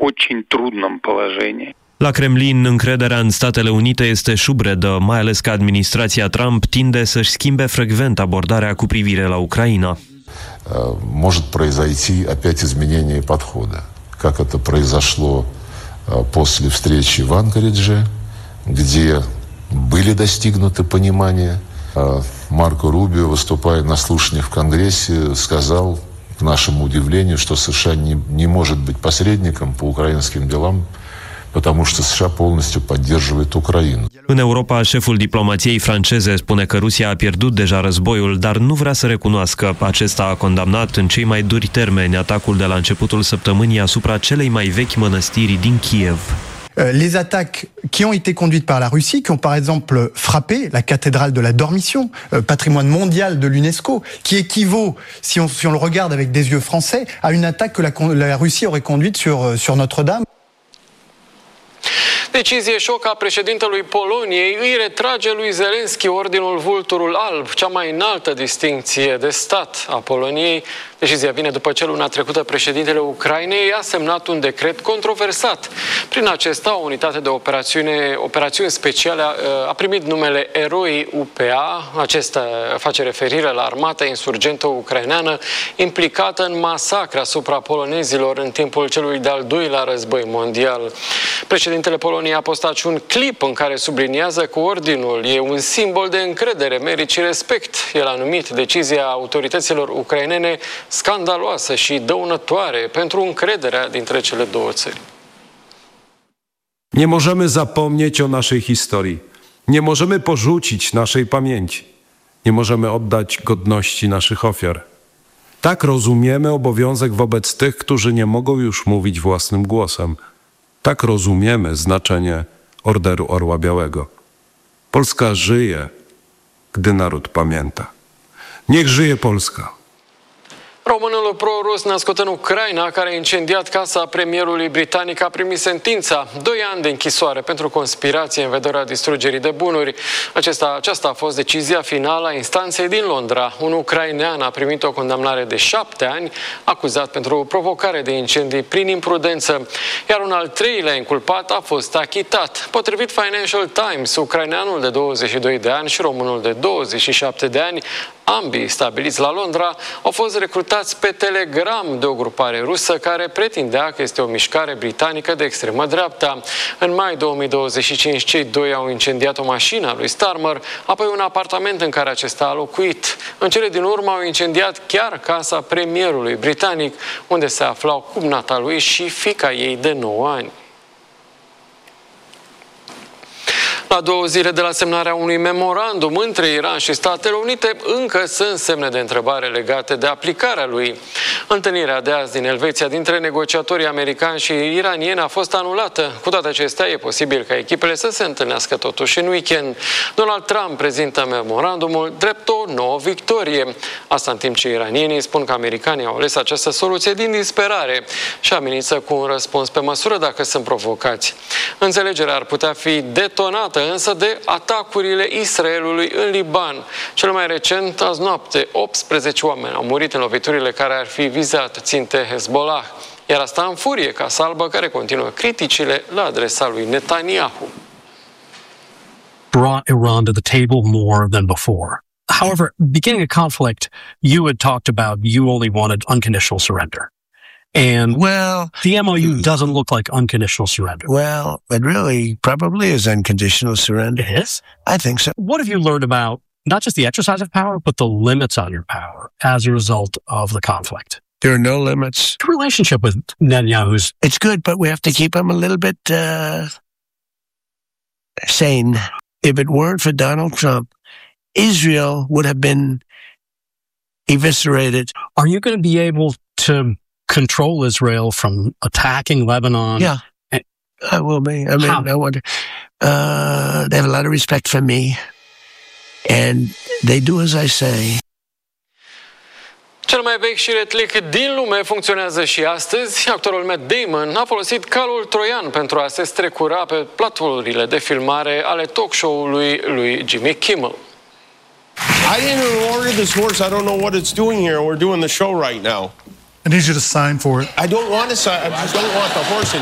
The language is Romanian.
очень трудном положении. La Kremlin, încrederea în Statele Unite este șubredă, mai ales că administrația Trump tinde să-și schimbe frecvent abordarea cu privire la Ucraina. Может произойти опять изменение подхода, как это произошло после встречи в Анкоридже, где были достигнуты понимания. Марко Рубио, выступая на слушаниях в Конгрессе, сказал, к нашему удивлению, что США не может быть посредником по украинским делам, потому что США полностью поддерживает Украину. În Europa, șeful diplomației franceze spune că Rusia a pierdut deja războiul, dar nu vrea să recunoască. Acesta a condamnat în cei mai duri termeni atacul de la începutul săptămânii asupra celei mai vechi mănăstiri din Kiev. Les attaques qui ont été conduites par la Russie, qui ont par exemple frappé la cathédrale de la Dormition, patrimoine mondial de l'UNESCO, qui équivaut, si on le regarde avec des yeux français, à une attaque que la Russie aurait conduite sur Notre-Dame. Decizie șoc a președintelui Poloniei îi retrage lui Zelenski ordinul Vulturul Alb, cea mai înaltă distincție de stat a Poloniei. Decizia vine după ce luna trecută președintele Ucrainei a semnat un decret controversat. Prin acesta, o unitate de operațiuni speciale a primit numele Eroi UPA. Acesta face referire la armata insurgentă ucraineană implicată în masacre asupra polonezilor în timpul celui de-al doilea război mondial. Președintele Poloniei a postat și un clip în care subliniază că ordinul e un simbol de încredere, merit și respect. El a numit decizia autorităților ucrainene skandaloasă și dăunătoare pentru încrederea dintre cele două țări. Nie możemy zapomnieć o naszej historii. Nie możemy porzucić naszej pamięci. Nie możemy oddać godności naszych ofiar. Tak rozumiemy obowiązek wobec tych, którzy nie mogą już mówić własnym głosem. Tak rozumiemy znaczenie Orderu Orła Białego. Polska żyje, gdy naród pamięta. Niech żyje Polska! Românul pro-rus născut în Ucraina, care a incendiat casa premierului britanic, a primit sentința 2 ani de închisoare pentru conspirație în vederea distrugerii de bunuri. Aceasta a fost decizia finală a instanței din Londra. Un ucrainean a primit o condamnare de 7 ani, acuzat pentru provocare de incendii prin imprudență, iar un al treilea inculpat a fost achitat. Potrivit Financial Times, ucraineanul de 22 de ani și românul de 27 de ani, ambii stabiliți la Londra, au fost recrutați pe Telegram de o grupare rusă care pretindea că este o mișcare britanică de extremă dreapta. În mai 2025, cei doi au incendiat o mașină a lui Starmer, apoi un apartament în care acesta a locuit. În cele din urmă au incendiat chiar casa premierului britanic, unde se aflau cumnata lui și fiica ei de 9 ani. La 2 zile de la semnarea unui memorandum între Iran și Statele Unite, încă sunt semne de întrebare legate de aplicarea lui. Întâlnirea de azi din Elveția dintre negociatorii americani și iranieni a fost anulată. Cu toate acestea, e posibil ca echipele să se întâlnească totuși în weekend. Donald Trump prezintă memorandumul drept o nouă victorie. Asta în timp ce iranienii spun că americanii au ales această soluție din disperare și amenință cu un răspuns pe măsură dacă sunt provocați. Înțelegerea ar putea fi detonată însă de atacurile Israelului în Liban. Cel mai recent, azi noapte, 18 oameni au murit în loviturile care ar fi vizat ținte Hezbollah. Iar asta în furie Casa Albă, care continuă criticile la adresa lui Netanyahu. Brought Iran to the table more than before. However, beginning a conflict, you had talked about you only wanted unconditional surrender. And the MOU doesn't look like unconditional surrender. Well, it really probably is unconditional surrender. It is? I think so. What have you learned about not just the exercise of power, but the limits on your power as a result of the conflict? There are no limits. The relationship with Netanyahu's... It's good, but we have to keep him a little bit sane. If it weren't for Donald Trump, Israel would have been eviscerated. Are you going to be able to control Israel from attacking Lebanon? Yeah, I will be. I mean, I wonder. They have a lot of respect for me, and they do as I say. Cel mai vechi șiretlic din lume funcționează și astăzi. Actorul Matt Damon a folosit calul troian pentru a se strecura pe platformurile de filmare ale talk show-ului lui Jimmy Kimmel. I didn't order this horse. I don't know what it's doing here. We're doing the show right now. I need you to sign for it. I don't want to sign. I just don't want the horse in